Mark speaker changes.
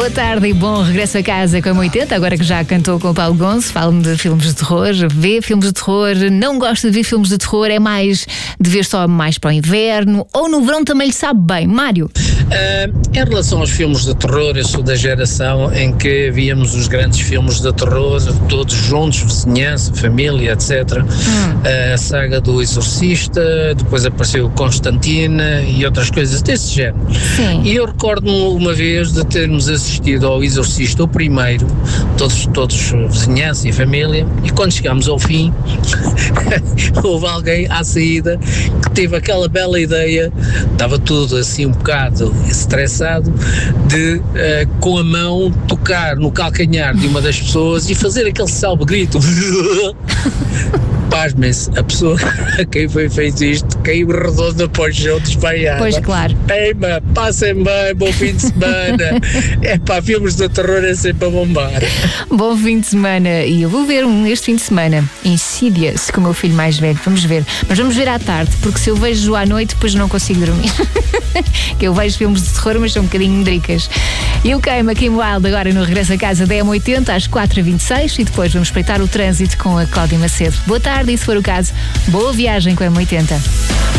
Speaker 1: Boa tarde e bom regresso a casa com a M80, agora que já cantou com o Paulo Gonço. Fala-me de filmes de terror, vê filmes de terror, não gosta de ver filmes de terror, é mais de ver só mais para o inverno, ou no verão também lhe sabe bem. Mário?
Speaker 2: Em relação aos filmes de terror, eu sou da geração em que víamos os grandes filmes de terror, todos juntos, vizinhança, família, etc. A saga do Exorcista, depois apareceu Constantina e outras coisas desse género.
Speaker 1: Sim.
Speaker 2: E eu recordo-me uma vez de termos assistido ao Exorcista, o primeiro, todos vizinhança e família, e quando chegámos ao fim, houve alguém à saída que teve aquela bela ideia, estava tudo assim um bocado estressado, de com a mão tocar no calcanhar de uma das pessoas e fazer aquele salve-grito. Pasmem-se, a pessoa a quem foi feito isto caiu redonda para o chão desmaiada.
Speaker 1: Pois claro.
Speaker 2: Eima, passem bem, bom fim de semana. Filmes de terror é sempre a bombar.
Speaker 1: Bom fim de semana. E eu vou ver este fim de semana Insidious com o meu filho mais velho. Vamos ver. Mas vamos ver à tarde, porque se eu vejo à noite depois não consigo dormir. Que eu vejo filmes de terror, mas são um bocadinho medricas. E o Queima Kim Wilde agora no Regresso a Casa da M80 às 4h26 e depois vamos espreitar o trânsito com a Cláudia Macedo. Boa tarde e se for o caso, boa viagem com a M80.